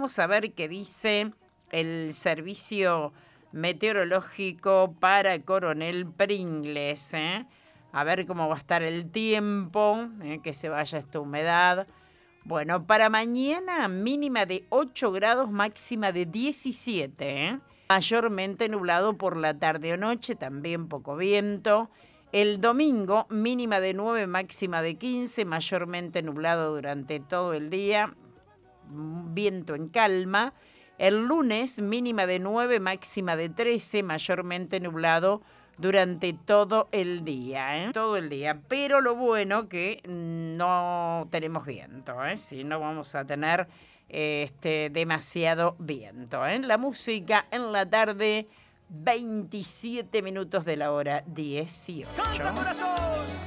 vamos a ver qué dice el servicio meteorológico para Coronel Pringles, ¿eh? A ver cómo va a estar el tiempo, que se vaya esta humedad. Bueno, para mañana mínima de 8 grados, máxima de 17, ¿eh? Mayormente nublado por la tarde o noche, también poco viento. El domingo mínima de 9, máxima de 15, mayormente nublado durante todo el día, viento en calma. El lunes mínima de 9, máxima de 13, mayormente nublado durante todo el día, ¿eh? Todo el día. Pero lo bueno que no tenemos viento, ¿eh? Si no vamos a tener demasiado viento, ¿eh? La música en la tarde, 27 minutos de la hora 18.